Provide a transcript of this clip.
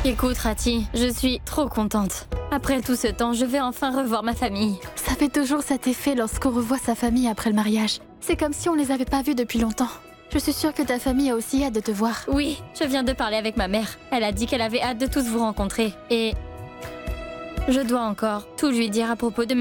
Écoute, Rati, je suis trop contente. Après tout ce temps, je vais enfin revoir ma famille. Ça fait toujours cet effet lorsqu'on revoit sa famille après le mariage. C'est comme si on les avait pas vus depuis longtemps. Je suis sûre que ta famille a aussi hâte de te voir. Oui, je viens de parler avec ma mère. Elle a dit qu'elle avait hâte de tous vous rencontrer. Et je dois encore tout lui dire à propos de